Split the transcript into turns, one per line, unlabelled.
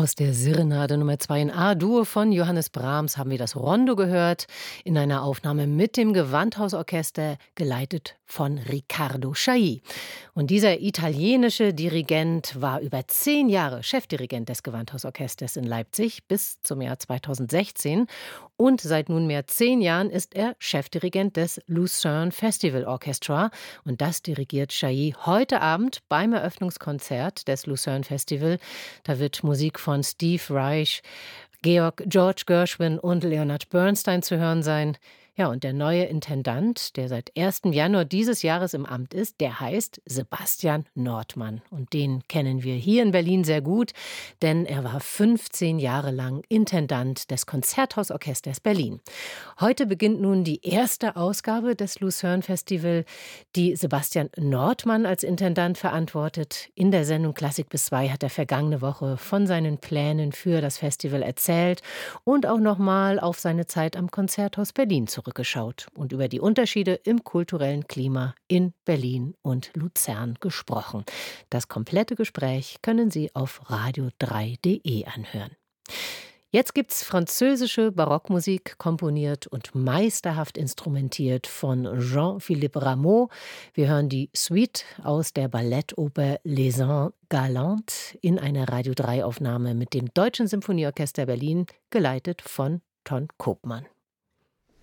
Aus der Serenade Nummer 2 in A-Dur von Johannes Brahms haben wir das Rondo gehört, in einer Aufnahme mit dem Gewandhausorchester, geleitet von Riccardo Chailly. Und dieser italienische Dirigent war über 10 Jahre Chefdirigent des Gewandhausorchesters in Leipzig bis zum Jahr 2016. Und seit nunmehr 10 Jahren ist er Chefdirigent des Lucerne Festival Orchestra. Und das dirigiert Chailly heute Abend beim Eröffnungskonzert des Lucerne Festival. Da wird Musik von Steve Reich, George Gershwin und Leonard Bernstein zu hören sein. Ja, und der neue Intendant, der seit 1. Januar dieses Jahres im Amt ist, der heißt Sebastian Nordmann. Und den kennen wir hier in Berlin sehr gut, denn er war 15 Jahre lang Intendant des Konzerthausorchesters Berlin. Heute beginnt nun die erste Ausgabe des Lucerne Festival, die Sebastian Nordmann als Intendant verantwortet. In der Sendung Klassik bis 2 hat er vergangene Woche von seinen Plänen für das Festival erzählt und auch nochmal auf seine Zeit am Konzerthaus Berlin zurückgeschaut und über die Unterschiede im kulturellen Klima in Berlin und Luzern gesprochen. Das komplette Gespräch können Sie auf radio3.de anhören. Jetzt gibt's französische Barockmusik, komponiert und meisterhaft instrumentiert von Jean-Philippe Rameau. Wir hören die Suite aus der Ballettoper Les Ans Galantes in einer Radio 3-Aufnahme mit dem Deutschen Symphonieorchester Berlin, geleitet von Ton Koopman.